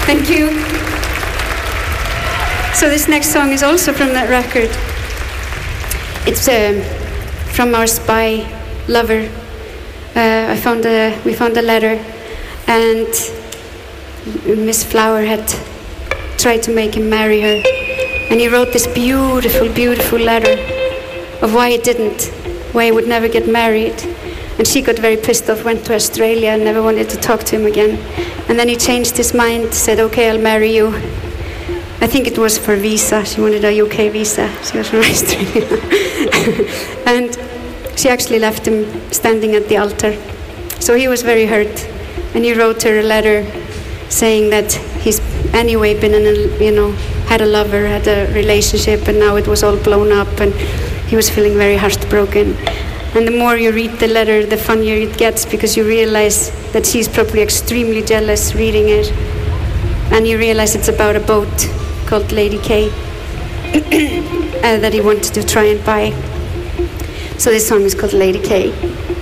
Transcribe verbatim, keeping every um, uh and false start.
Thank you. So this next song is also from that record. It's um, from our spy lover. Uh, I found a, we found a letter, and Miss Flower had tried to make him marry her, and he wrote this beautiful, beautiful letter of why he didn't, why he would never get married. And she got very pissed off, went to Australia and never wanted to talk to him again. And then he changed his mind, said, okay, I'll marry you. I think it was for visa. She wanted a U K visa. She was from Australia. And she actually left him standing at the altar. So he was very hurt. And he wrote her a letter saying that he's anyway been in a, you know, had a lover, had a relationship, and now it was all blown up, and he was feeling very heartbroken. And the more you read the letter, the funnier it gets, because you realize that she's probably extremely jealous reading it. And you realize it's about a boat called Lady K uh, that he wanted to try and buy. So this song is called Lady K.